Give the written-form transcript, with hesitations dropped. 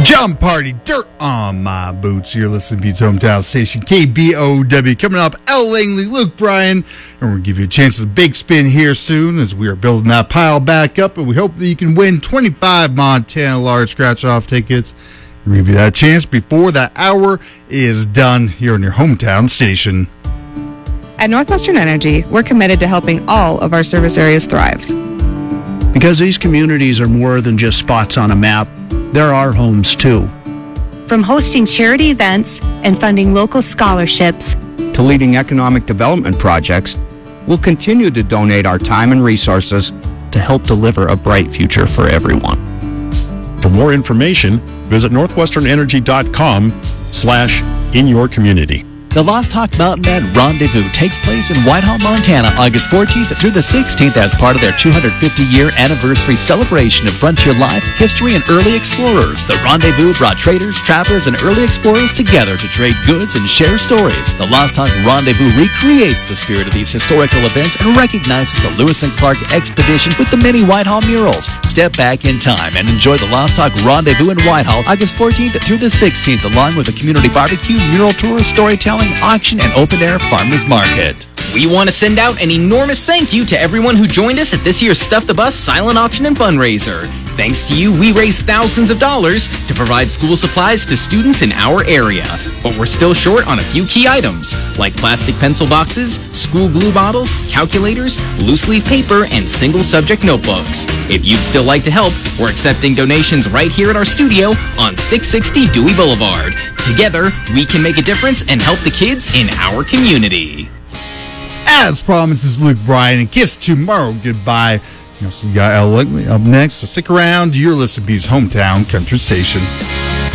John Party, Dirt on My Boots. You're listening to Buttes Hometown Station, KBOW. Coming up, L. Langley, Luke Bryan, and we're going to give you a chance at the big spin here soon as we are building that pile back up, and we hope that you can win 25 Montana large scratch-off tickets. We'll give you that chance before that hour is done here on your hometown station. At Northwestern Energy, we're committed to helping all of our service areas thrive. Because these communities are more than just spots on a map, they're our homes too. From hosting charity events and funding local scholarships to leading economic development projects, we'll continue to donate our time and resources to help deliver a bright future for everyone. For more information, visit northwesternenergy.com/inyourcommunity. The Lost Hawk Mountain Man Rendezvous takes place in Whitehall, Montana, August 14th through the 16th as part of their 250-year anniversary celebration of frontier life, history, and early explorers. The Rendezvous brought traders, trappers, and early explorers together to trade goods and share stories. The Lost Hawk Rendezvous recreates the spirit of these historical events and recognizes the Lewis and Clark expedition with the many Whitehall murals. Step back in time and enjoy the Lost Hawk Rendezvous in Whitehall, August 14th through the 16th, along with a community barbecue, mural tour, storytelling, auction, and open-air farmers market. We want to send out an enormous thank you to everyone who joined us at this year's Stuff the Bus silent auction and fundraiser. Thanks to you, we raised thousands of dollars to provide school supplies to students in our area. But we're still short on a few key items, like plastic pencil boxes, school glue bottles, calculators, loose leaf paper, and single-subject notebooks. If you'd still like to help, we're accepting donations right here at our studio on 660 Dewey Boulevard. Together, we can make a difference and help the kids in our community. As promised, is Luke Bryan, and kiss tomorrow goodbye. You also got L. Langley up next, so stick around. You're listening to Buttes Hometown Country Station.